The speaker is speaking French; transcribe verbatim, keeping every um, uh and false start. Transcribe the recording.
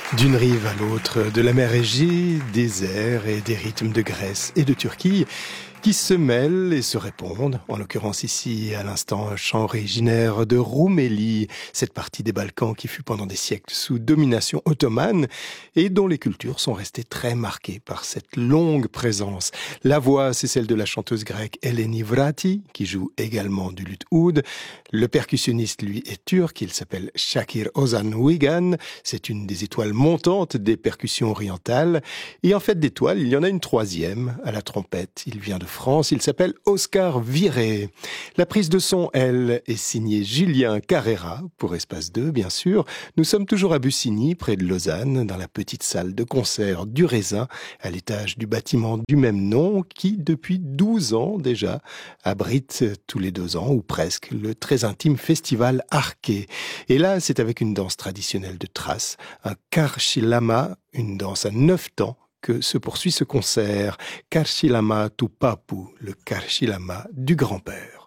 D'une rive à l'autre de la mer Égée, des airs et des rythmes de Grèce et de Turquie qui se mêlent et se répondent. En l'occurrence ici, à l'instant, un chant originaire de Roumélie, cette partie des Balkans qui fut pendant des siècles sous domination ottomane et dont les cultures sont restées très marquées par cette longue présence. La voix, c'est celle de la chanteuse grecque Eleni Vrati, qui joue également du luth oud. Le percussionniste, lui, est turc, il s'appelle Shakir Ozan Wigan. C'est une des étoiles montantes des percussions orientales. Et en fait, d'étoiles, il y en a une troisième, à la trompette. Il vient de France, il s'appelle Oscar Viré. La prise de son, elle, est signée Julien Carrera, pour Espace deux, bien sûr. Nous sommes toujours à Bussigny, près de Lausanne, dans la petite salle de concert du Raisin, à l'étage du bâtiment du même nom, qui, depuis douze ans déjà, abrite tous les deux ans, ou presque, le très intime festival Arké. Et là, c'est avec une danse traditionnelle de Thrace, un karshilama, une danse à neuf temps, que se poursuit ce concert. Karshilama tu papu, le karshilama du grand-père.